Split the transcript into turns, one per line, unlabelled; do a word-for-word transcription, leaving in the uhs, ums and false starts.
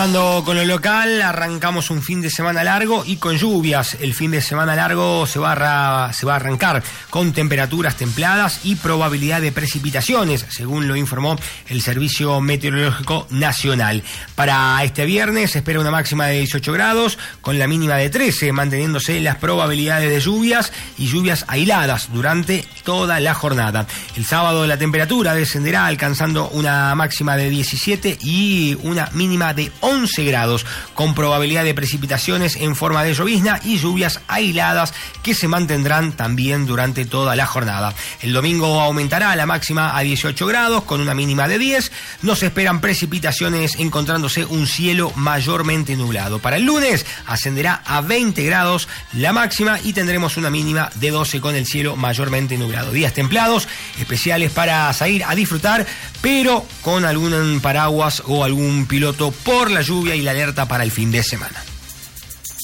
Continuando con lo local, arrancamos un fin de semana largo y con lluvias. El fin de semana largo se va a, se va a arrancar con temperaturas templadas y probabilidad de precipitaciones, según lo informó el Servicio Meteorológico Nacional. Para este viernes se espera una máxima de dieciocho grados, con la mínima de trece, manteniéndose las probabilidades de lluvias y lluvias aisladas durante toda la jornada. El sábado la temperatura descenderá, alcanzando una máxima de diecisiete y una mínima de once grados, con probabilidad de precipitaciones en forma de llovizna y lluvias aisladas que se mantendrán también durante toda la jornada. El domingo aumentará la máxima a dieciocho grados, con una mínima de diez. No se esperan precipitaciones, encontrándose un cielo mayormente nublado. Para el lunes ascenderá a veinte grados la máxima y tendremos una mínima de doce con el cielo mayormente nublado. Días templados, especiales para salir a disfrutar, pero con algún paraguas o algún piloto por la lluvia y la alerta para el fin de semana.